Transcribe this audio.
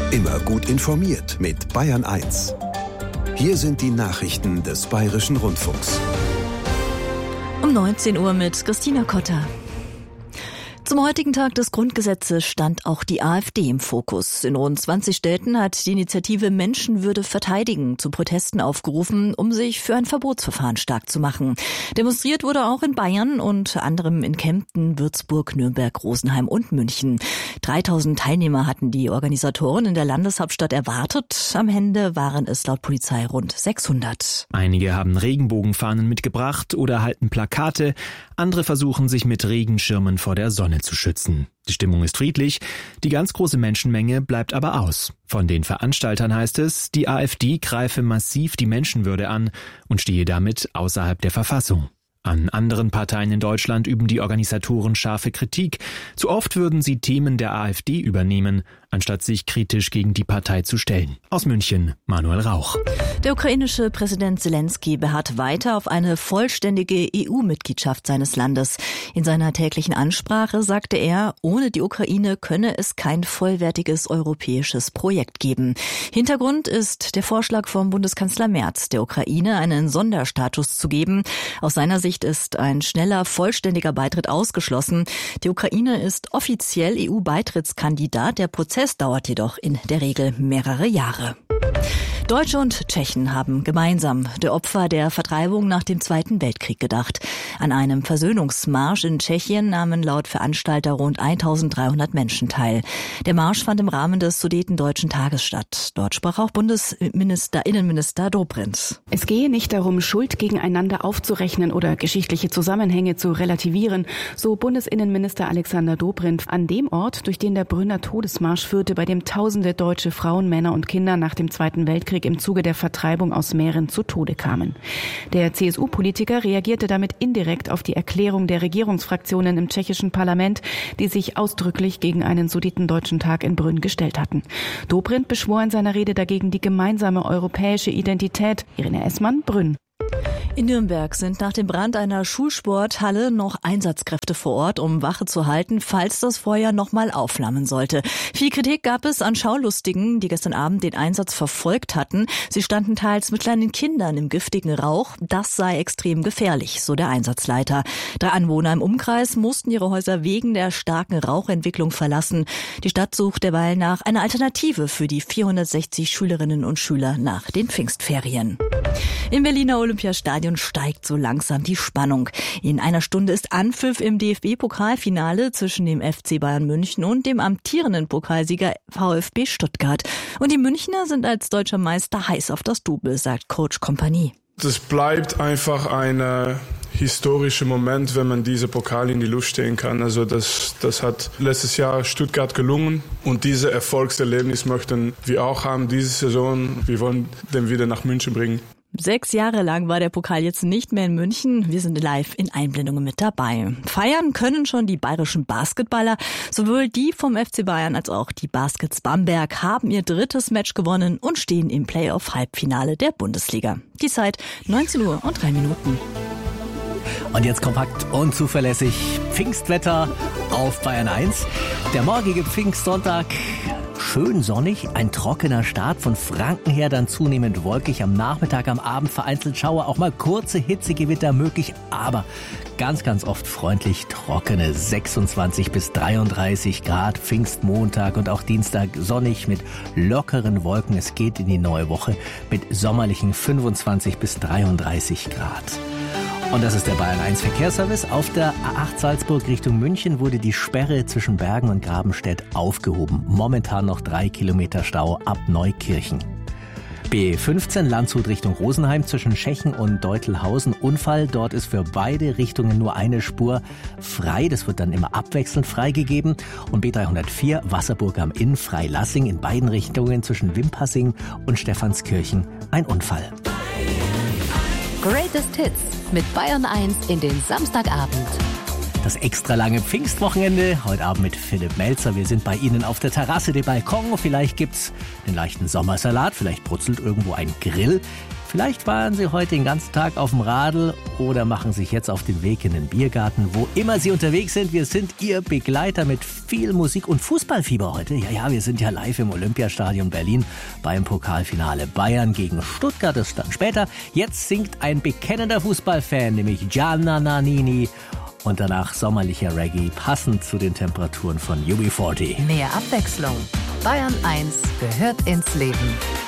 Immer gut informiert mit Bayern 1. Hier sind die Nachrichten des Bayerischen Rundfunks. Um 19 Uhr mit Christina Kotter. Zum heutigen Tag des Grundgesetzes stand auch die AfD im Fokus. In rund 20 Städten hat die Initiative Menschenwürde verteidigen zu Protesten aufgerufen, um sich für ein Verbotsverfahren stark zu machen. Demonstriert wurde auch in Bayern, unter anderem in Kempten, Würzburg, Nürnberg, Rosenheim und München. 3000 Teilnehmer hatten die Organisatoren in der Landeshauptstadt erwartet. Am Ende waren es laut Polizei rund 600. Einige haben Regenbogenfahnen mitgebracht oder halten Plakate. Andere versuchen sich mit Regenschirmen vor der Sonne zu schützen. Die Stimmung ist friedlich, die ganz große Menschenmenge bleibt aber aus. Von den Veranstaltern heißt es, die AfD greife massiv die Menschenwürde an und stehe damit außerhalb der Verfassung. An anderen Parteien in Deutschland üben die Organisatoren scharfe Kritik. Zu oft würden sie Themen der AfD übernehmen, anstatt sich kritisch gegen die Partei zu stellen. Aus München, Manuel Rauch. Der ukrainische Präsident Zelensky beharrt weiter auf eine vollständige EU-Mitgliedschaft seines Landes. In seiner täglichen Ansprache sagte er, ohne die Ukraine könne es kein vollwertiges europäisches Projekt geben. Hintergrund ist der Vorschlag vom Bundeskanzler Merz, der Ukraine einen Sonderstatus zu geben. Aus seiner Sicht ist ein schneller, vollständiger Beitritt ausgeschlossen. Die Ukraine ist offiziell EU-Beitrittskandidat. Der Prozess dauert jedoch in der Regel mehrere Jahre. Deutsche und Tschechen haben gemeinsam der Opfer der Vertreibung nach dem Zweiten Weltkrieg gedacht. An einem Versöhnungsmarsch in Tschechien nahmen laut Veranstalter rund 1300 Menschen teil. Der Marsch fand im Rahmen des Sudetendeutschen Tages statt. Dort sprach auch Innenminister Dobrindt. Es gehe nicht darum, Schuld gegeneinander aufzurechnen oder geschichtliche Zusammenhänge zu relativieren, so Bundesinnenminister Alexander Dobrindt an dem Ort, durch den der Brünner Todesmarsch führte, bei dem tausende deutsche Frauen, Männer und Kinder nach dem Zweiten Weltkrieg im Zuge der Vertreibung aus Mähren zu Tode kamen. Der CSU-Politiker reagierte damit indirekt auf die Erklärung der Regierungsfraktionen im tschechischen Parlament, die sich ausdrücklich gegen einen Sudetendeutschen Tag in Brünn gestellt hatten. Dobrindt beschwor in seiner Rede dagegen die gemeinsame europäische Identität. Irene Essmann, Brünn. In Nürnberg sind nach dem Brand einer Schulsporthalle noch Einsatzkräfte vor Ort, um Wache zu halten, falls das Feuer nochmal aufflammen sollte. Viel Kritik gab es an Schaulustigen, die gestern Abend den Einsatz verfolgt hatten. Sie standen teils mit kleinen Kindern im giftigen Rauch. Das sei extrem gefährlich, so der Einsatzleiter. 3 Anwohner im Umkreis mussten ihre Häuser wegen der starken Rauchentwicklung verlassen. Die Stadt sucht derweil nach einer Alternative für die 460 Schülerinnen und Schüler nach den Pfingstferien. Im Berliner Olympiastadion steigt so langsam die Spannung. In einer Stunde ist Anpfiff im DFB-Pokalfinale zwischen dem FC Bayern München und dem amtierenden Pokalsieger VfB Stuttgart. Und die Münchner sind als deutscher Meister heiß auf das Double, sagt Coach Kompanie. Es bleibt einfach ein historischer Moment, wenn man diese Pokale in die Luft stehen kann. Also das hat letztes Jahr Stuttgart gelungen und diese Erfolgserlebnis möchten wir auch haben diese Saison. Wir wollen den wieder nach München bringen. 6 Jahre lang war der Pokal jetzt nicht mehr in München. Wir sind live in Einblendungen mit dabei. Feiern können schon die bayerischen Basketballer. Sowohl die vom FC Bayern als auch die Baskets Bamberg haben ihr 3. Match gewonnen und stehen im Playoff-Halbfinale der Bundesliga. Die Zeit 19 Uhr und 3 Minuten. Und jetzt kompakt und zuverlässig Pfingstwetter auf Bayern 1. Der morgige Pfingstsonntag schön sonnig, ein trockener Start, von Franken her dann zunehmend wolkig, am Nachmittag, am Abend vereinzelt Schauer, auch mal kurze Hitzegewitter möglich, aber ganz, ganz oft freundlich trockene 26 bis 33 Grad, Pfingstmontag und auch Dienstag sonnig mit lockeren Wolken. Es geht in die neue Woche mit sommerlichen 25 bis 33 Grad. Und das ist der Bayern 1 Verkehrsservice. Auf der A8 Salzburg Richtung München wurde die Sperre zwischen Bergen und Grabenstedt aufgehoben. Momentan noch 3 Kilometer Stau ab Neukirchen. B15 Landshut Richtung Rosenheim zwischen Schechen und Deutelhausen. Unfall, dort ist für beide Richtungen nur eine Spur frei. Das wird dann immer abwechselnd freigegeben. Und B304 Wasserburg am Inn Freilassing in beiden Richtungen zwischen Wimpassing und Stephanskirchen ein Unfall. Greatest Hits mit Bayern 1 in den Samstagabend. Das extra lange Pfingstwochenende. Heute Abend mit Philipp Melzer. Wir sind bei Ihnen auf der Terrasse de Balkon. Vielleicht gibt's einen leichten Sommersalat. Vielleicht brutzelt irgendwo ein Grill. Vielleicht fahren Sie heute den ganzen Tag auf dem Radl oder machen sich jetzt auf den Weg in den Biergarten. Wo immer Sie unterwegs sind, wir sind Ihr Begleiter mit viel Musik und Fußballfieber heute. Ja, wir sind ja live im Olympiastadion Berlin beim Pokalfinale. Bayern gegen Stuttgart ist dann später. Jetzt singt ein bekennender Fußballfan, nämlich Gianna Nannini. Und danach sommerlicher Reggae, passend zu den Temperaturen von UB40. Mehr Abwechslung. Bayern 1 gehört ins Leben.